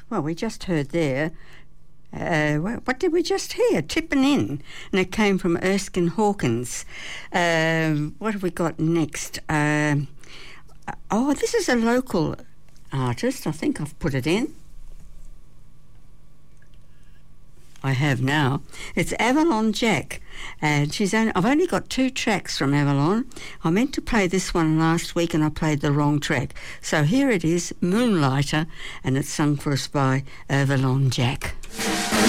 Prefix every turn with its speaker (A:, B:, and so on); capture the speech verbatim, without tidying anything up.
A: Well, we just heard there, uh, what, what did we just hear? Tippin' In, and it came from Erskine Hawkins. Um, what have we got next? Um, oh, this is a local artist. I think I've put it in. I have now. It's Avalon Jack, and she's only, I've only got two tracks from Avalon. I meant to play this one last week and I played the wrong track. So here it is, Moonlighter, and it's sung for us by Avalon Jack.